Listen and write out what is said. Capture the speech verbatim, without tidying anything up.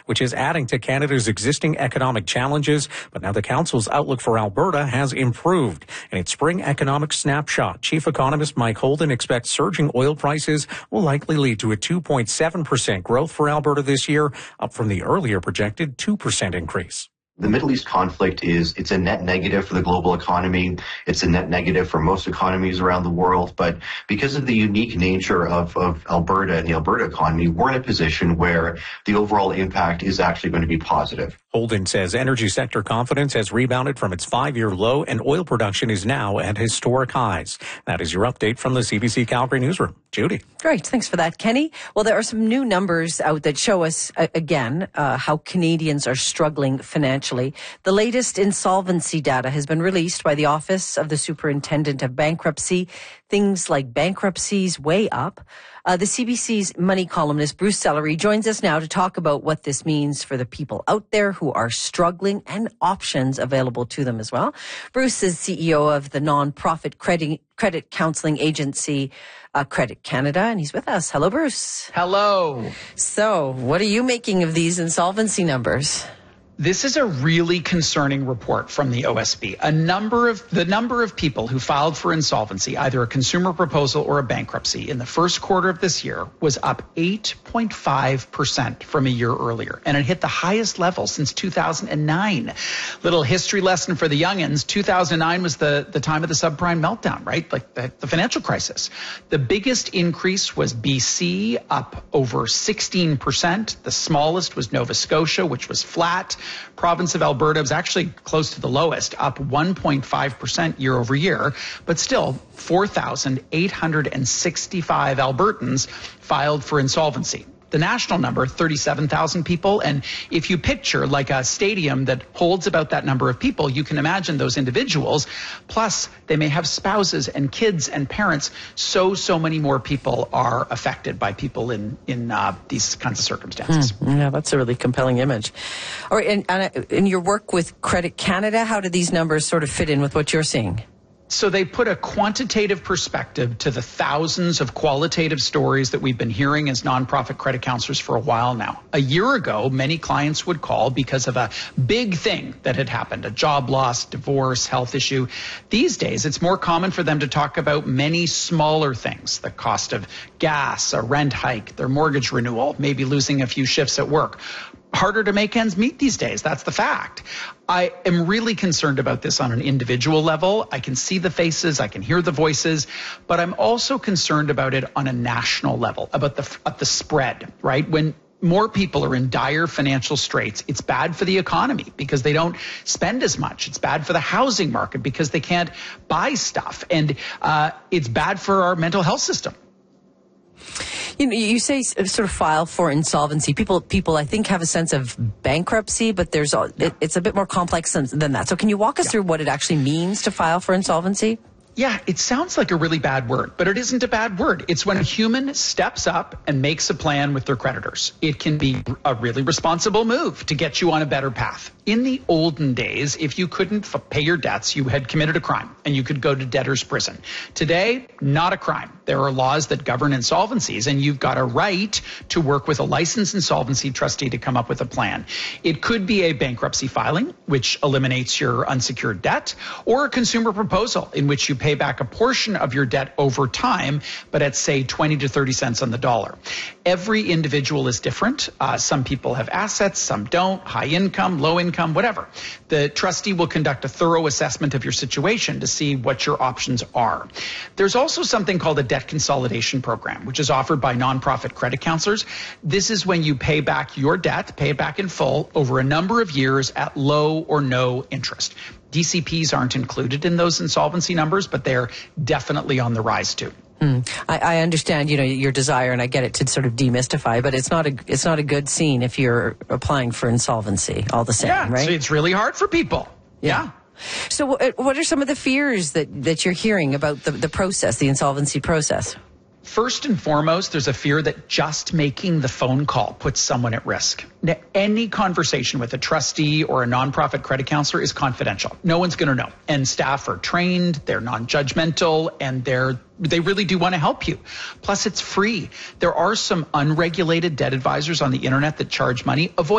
which is adding to Canada's existing economic challenges. But now the council's outlook for Alberta has improved. In its spring economic snapshot, Chief Economist Mike Holden expects surging oil prices will likely lead to a two point seven percent growth for Alberta this year, up from the earlier projected two percent increase. The Middle East conflict is, it's a net negative for the global economy. It's a net negative for most economies around the world. But because of the unique nature of, of Alberta and the Alberta economy, we're in a position where the overall impact is actually going to be positive. Holden says energy sector confidence has rebounded from its five-year low and oil production is now at historic highs. That is your update from the C B C Calgary newsroom. Judy. Great. Thanks for that, Kenny. Well, there are some new numbers out that show us, uh, again, uh, how Canadians are struggling financially. The latest insolvency data has been released by the Office of the Superintendent of Bankruptcy. Things like bankruptcies way up. Uh, the C B C's money columnist Bruce Sellery joins us now to talk about what this means for the people out there who are struggling and options available to them as well. Bruce is C E O of the nonprofit credit, credit counseling agency uh, Credit Canada, and he's with us. Hello, Bruce. Hello. So, what are you making of these insolvency numbers? This is a really concerning report from the O S B. A number of the number of people who filed for insolvency, either a consumer proposal or a bankruptcy, in the first quarter of this year was up eight point five percent from a year earlier, and it hit the highest level since two thousand nine. Little history lesson for the youngins: two thousand nine was the the time of the subprime meltdown, right? Like the, the financial crisis. The biggest increase was B C, up over sixteen percent. The smallest was Nova Scotia, which was flat. Province of Alberta was actually close to the lowest, up one point five percent year over year, but still four thousand eight hundred sixty-five Albertans filed for insolvency. The national number, thirty-seven thousand people. And if you picture like a stadium that holds about that number of people, you can imagine those individuals. Plus, they may have spouses and kids and parents. So, so many more people are affected by people in, in uh, these kinds of circumstances. Hmm. Yeah, that's a really compelling image. All right, and, and in your work with Credit Canada, how do these numbers sort of fit in with what you're seeing? So they put a quantitative perspective to the thousands of qualitative stories that we've been hearing as nonprofit credit counselors for a while now. A year ago, many clients would call because of a big thing that had happened, a job loss, divorce, health issue. These days, it's more common for them to talk about many smaller things, the cost of gas, a rent hike, their mortgage renewal, maybe losing a few shifts at work. Harder to make ends meet these days. That's the fact. I am really concerned about this on an individual level. I can see the faces, I can hear the voices, but I'm also concerned about it on a national level, about the, at the spread, right? When more people are in dire financial straits, it's bad for the economy because they don't spend as much. It's bad for the housing market because they can't buy stuff. And uh, it's bad for our mental health system. You know, you say sort of file for insolvency. People, people, I think, have a sense of bankruptcy, but there's it, it's a bit more complex than, than that. So, can you walk us yeah. through what it actually means to file for insolvency? Yeah, it sounds like a really bad word, but it isn't a bad word. It's when a human steps up and makes a plan with their creditors. It can be a really responsible move to get you on a better path. In the olden days, if you couldn't f- pay your debts, you had committed a crime and you could go to debtor's prison. Today, not a crime. There are laws that govern insolvencies, and you've got a right to work with a licensed insolvency trustee to come up with a plan. It could be a bankruptcy filing, which eliminates your unsecured debt, or a consumer proposal in which you pay back a portion of your debt over time, but at, say, twenty to thirty cents on the dollar. Every individual is different. Uh, some people have assets, some don't, high income, low income, whatever. The trustee will conduct a thorough assessment of your situation to see what your options are. There's also something called a debt consolidation program, which is offered by nonprofit credit counselors. This is when you pay back your debt, pay it back in full over a number of years at low or no interest. D C Ps aren't included in those insolvency numbers, but they're definitely on the rise too. Mm. I, I understand, you know, your desire, and I get it to sort of demystify, but it's not a it's not a good scene if you're applying for insolvency all the same, yeah, right? So it's really hard for people. Yeah. yeah. So what are some of the fears that, that you're hearing about the, the process, the insolvency process? First and foremost, there's a fear that just making the phone call puts someone at risk. Now, any conversation with a trustee or a nonprofit credit counselor is confidential. No one's going to know. And staff are trained, they're non-judgmental, and they're they really do want to help you. Plus, it's free. There are some unregulated debt advisors on the internet that charge money. Avoid